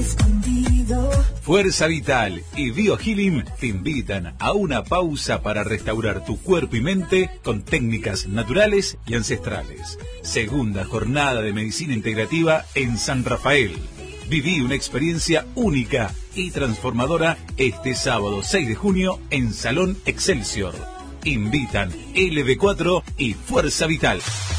Fuerza Vital y BioHealing te invitan a una pausa para restaurar tu cuerpo y mente con técnicas naturales y ancestrales. Segunda jornada de medicina integrativa en San Rafael. Viví una experiencia única y transformadora este sábado 6 de junio en Salón Excelsior. Invitan LB4 y Fuerza Vital.